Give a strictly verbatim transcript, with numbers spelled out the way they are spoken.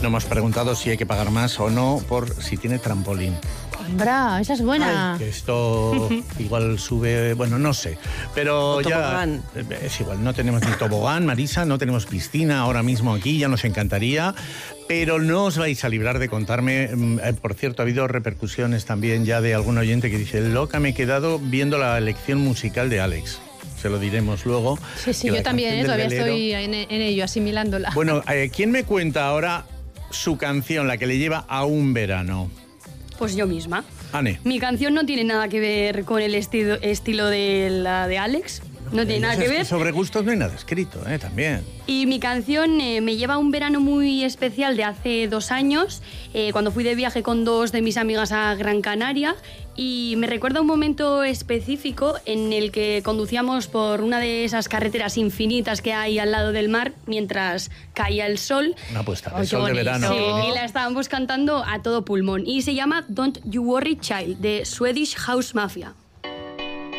No hemos preguntado si hay que pagar más o no por si tiene trampolín. Bra, esa es buena. Ay, que esto igual sube, bueno, no sé. Pero o ya tobogán. Es igual, no tenemos ni tobogán, Marisa, no tenemos piscina ahora mismo aquí, ya nos encantaría. Pero no os vais a librar de contarme. Eh, por cierto, ha habido repercusiones también ya de algún oyente que dice: loca, me he quedado viendo la elección musical de Alex. Se lo diremos luego. Sí, sí, yo también, ¿eh? Todavía velero... estoy en, en ello, asimilándola. Bueno, eh, ¿quién me cuenta ahora su canción, la que le lleva a un verano? Pues yo misma. Ane. Mi canción no tiene nada que ver con el estilo, estilo de la de Alex. No tiene nada que ver. Sobre gustos no hay nada escrito, ¿eh? También. Y mi canción eh, me lleva a un verano muy especial de hace dos años, eh, cuando fui de viaje con dos de mis amigas a Gran Canaria, y me recuerda un momento específico en el que conducíamos por una de esas carreteras infinitas que hay al lado del mar mientras caía el sol. Una puesta de oh, sol de verano. Sí, y la estábamos cantando a todo pulmón. Y se llama Don't You Worry Child, de Swedish House Mafia.